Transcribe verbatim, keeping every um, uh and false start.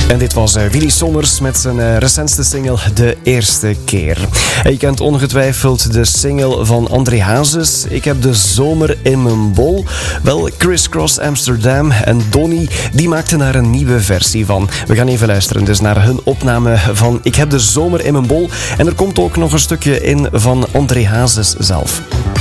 En dit was uh, Willy Sommers met zijn uh, recentste single De Eerste Keer. En je kent ongetwijfeld de single van André Hazes. Ik heb de zomer in mijn bol. Wel, Criss Cross Amsterdam en Donny, die maakten daar een nieuwe versie van. We gaan even luisteren dus naar hun opname van Ik heb de zomer in mijn bol. En er komt ook nog een stukje in van André Hazes zelf.